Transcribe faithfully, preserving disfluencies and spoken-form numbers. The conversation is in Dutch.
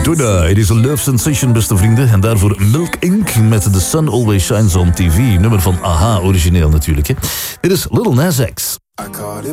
Madonna, het is een love sensation, beste vrienden. En daarvoor Milk Incorporated met The Sun Always Shines on T V. Nummer van Aha, origineel natuurlijk. Hè. Dit is Lil Nas X.